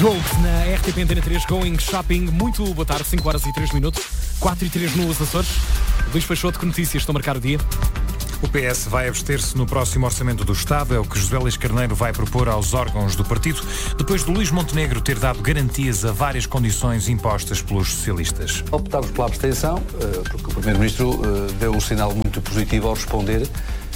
Strokes na RTP Antena 3 Going Shopping. Muito boa tarde, 5 horas e 3 minutos, 4 e 3 nos Açores. Luís Peixoto, que notícias estão a marcar o dia? O PS vai abster-se no próximo Orçamento do Estado, é o que José Luís Carneiro vai propor aos órgãos do partido, depois de Luís Montenegro ter dado garantias a várias condições impostas pelos socialistas. Optámos pela abstenção, porque o Primeiro-Ministro deu um sinal muito positivo ao responder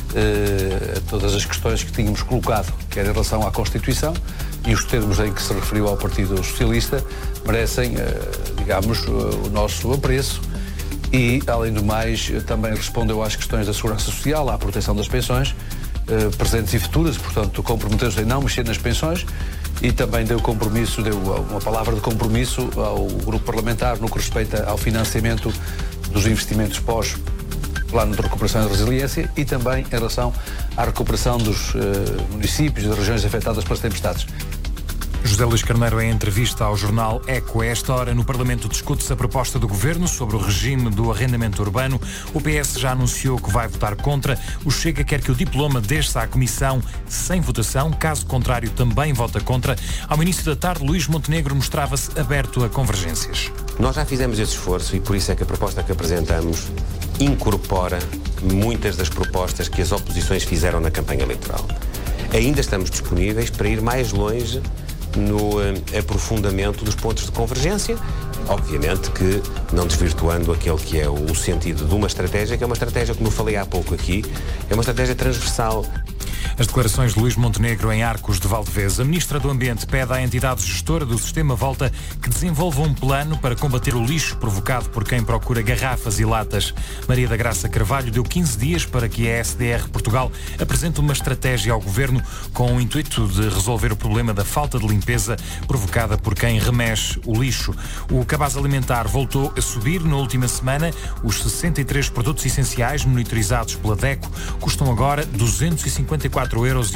a todas as questões que tínhamos colocado, quer em relação à Constituição, e os termos em que se referiu ao Partido Socialista merecem, digamos, o nosso apreço. E, além do mais, também respondeu às questões da segurança social, à proteção das pensões, presentes e futuras, portanto, comprometeu-se em não mexer nas pensões e também deu uma palavra de compromisso ao grupo parlamentar no que respeita ao financiamento dos investimentos pós-plano de recuperação e resiliência e também em relação à recuperação dos municípios e das regiões afetadas pelas tempestades. José Luís Carneiro, em entrevista ao jornal Eco, a esta hora no Parlamento discute-se a proposta do Governo sobre o regime do arrendamento urbano. O PS já anunciou que vai votar contra. O Chega quer que o diploma desça à Comissão sem votação. Caso contrário, também vota contra. Ao início da tarde, Luís Montenegro mostrava-se aberto a convergências. Nós já fizemos esse esforço e por isso é que a proposta que apresentamos incorpora muitas das propostas que as oposições fizeram na campanha eleitoral. Ainda estamos disponíveis para ir mais longe no aprofundamento dos pontos de convergência, obviamente que não desvirtuando aquele que é o sentido de uma estratégia, que é uma estratégia, como eu falei há pouco aqui, é uma estratégia transversal. As declarações de Luís Montenegro em Arcos de Valdevez. A Ministra do Ambiente pede à entidade gestora do Sistema Volta que desenvolva um plano para combater o lixo provocado por quem procura garrafas e latas. Maria da Graça Carvalho deu 15 dias para que a SDR Portugal apresente uma estratégia ao Governo com o intuito de resolver o problema da falta de limpeza provocada por quem remexe o lixo. O cabaz alimentar voltou a subir na última semana. Os 63 produtos essenciais monitorizados pela DECO custam agora 254,22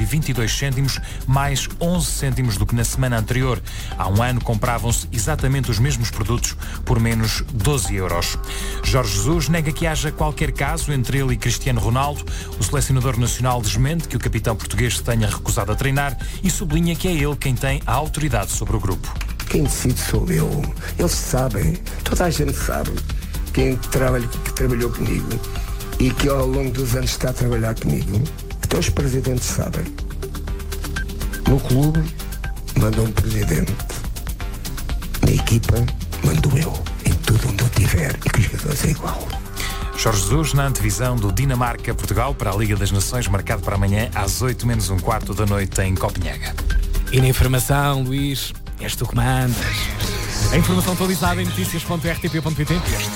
€, mais 11 cêntimos do que na semana anterior. Há um ano compravam-se exatamente os mesmos produtos por menos 12 €. Jorge Jesus nega que haja qualquer caso entre ele e Cristiano Ronaldo. O selecionador nacional desmente que o capitão português se tenha recusado a treinar e sublinha que é ele quem tem a autoridade sobre o grupo. Quem decide sou eu. Eles sabem, toda a gente sabe quem trabalhou comigo e que ao longo dos anos está a trabalhar comigo. Então os presidentes sabem. No clube manda um presidente. Na equipa mando eu. Em tudo onde eu estiver e que os jogadores é igual. Jorge Jesus na antevisão do Dinamarca-Portugal para a Liga das Nações, marcado para amanhã às 8:15 da noite em Copenhaga. E na informação, Luís, és tu que mandas. A informação atualizada em notícias.rtp.pt.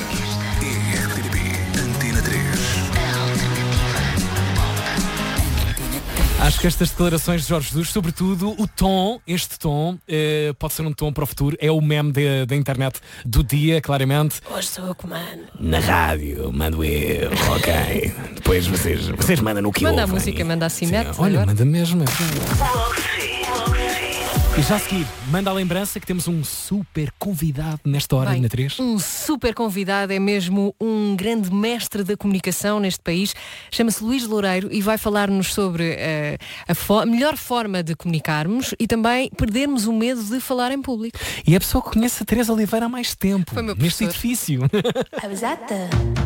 Acho que estas declarações de Jorge Jesus, sobretudo o tom, este tom, pode ser um tom para o futuro. É o meme da internet do dia, claramente. Hoje sou eu que mando. Na rádio, mando eu, ok. Depois vocês mandam no que Manda ouvem. a música, manda assim, né? Olha, manda mesmo. E já a seguir, manda a lembrança que temos um super convidado nesta hora, Ana 3. Um super convidado, é mesmo um grande mestre da comunicação neste país. Chama-se Luís Loureiro e vai falar-nos sobre a melhor forma de comunicarmos e também perdermos o medo de falar em público. E é a pessoa que conhece a Teresa Oliveira há mais tempo. Foi meu neste professor. edifício. Exato.